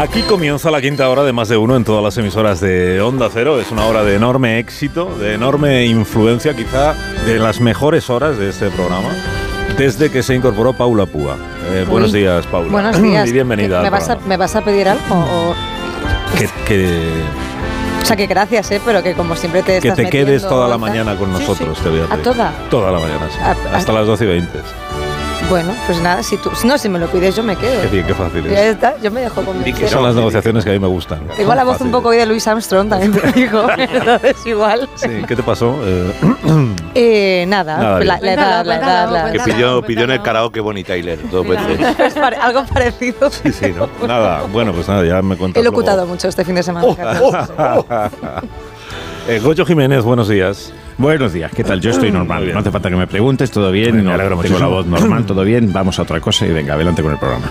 Aquí comienza la quinta hora de Más de Uno en todas las emisoras de Onda Cero. Es una hora de enorme éxito, de enorme influencia, quizá de las mejores horas de este programa, desde que se incorporó Paula Púa. Buenos días, Paula. Buenos días. Y bienvenida. ¿Me vas a pedir algo? O sea, que gracias, pero que como siempre te estás que te metiendo, quedes toda la mañana con nosotros, sí. te voy a pedir. ¿A toda? Toda la mañana, sí. Hasta las 12:20. Bueno, pues nada, si me lo pides yo me quedo. Qué fácil es. Ya está, yo me dejo convencer. Son las negociaciones que a mí me gustan. Igual la voz un poco hoy de Louis Armstrong, también te digo. Entonces igual. Sí, ¿qué te pasó? Nada, la edad. Que pidió en el karaoke Bonnie Tyler 2 veces. Algo parecido. Sí, ¿no? Nada, bueno, pues nada, ya me cuentas. He locutado mucho este fin de semana. Goyo Jiménez, buenos días. Buenos días, ¿qué tal? Yo estoy normal, no hace falta que me preguntes, todo bien, Me alegro tengo muchísimo. la voz normal, todo bien, vamos a otra cosa y venga, adelante con el programa.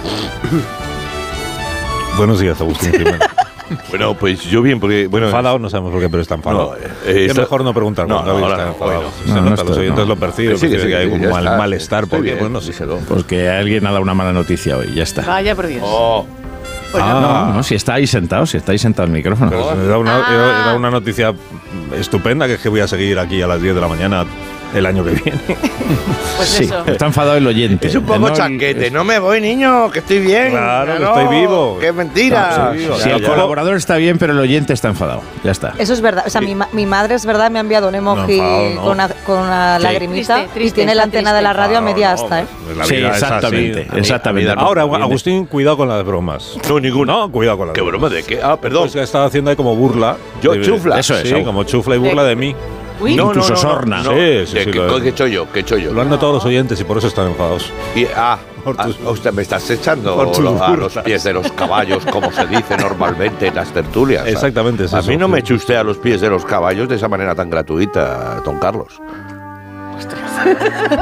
Buenos días, Agustín Jiménez. Bueno, pues yo bien, porque... bueno, Enfadado, no sabemos por qué, pero está enfadado. Es mejor no preguntar cuando alguien está enfadado. Se nota, los oyentes lo perciben, Sí, que hay un malestar, porque, bueno, no sé. Porque alguien ha dado una mala noticia hoy, ya está. Vaya por Dios. No, si está ahí sentado el micrófono. Pero era una noticia estupenda, que es que voy a seguir aquí a las 10 de la mañana el año que viene. Pues Sí, eso. está enfadado el oyente. Es un poco chanquete. No me voy, niño, que estoy bien. Claro, que no, estoy vivo. ¡Qué mentira! Sí, Si el colaborador está bien, pero el oyente está enfadado, ya está. Eso es verdad. O sea, mi madre es verdad, me ha enviado un emoji No. con una lagrimita Triste, y tiene la antena de la radio a media asta, Pues la Sí, vida es así. exactamente. Ahora, Agustín, cuidado con las bromas. No, ninguna. No, cuidado con las ¿Qué broma de qué? Ah, perdón. Pues que estaba haciendo ahí como burla. Chufla. Eso es. Sí, como chufla y burla de mí. Uy, Incluso sorna. Sí, sí, sí, ¿Qué chollo? Lo han notado los oyentes y por eso están enfadados. Usted me estás echando Por tus a los burlas. pies de los caballos, como se dice normalmente en las tertulias. Exactamente, es A eso, mí no sí. me eche usted a los pies de los caballos de esa manera tan gratuita, don Carlos.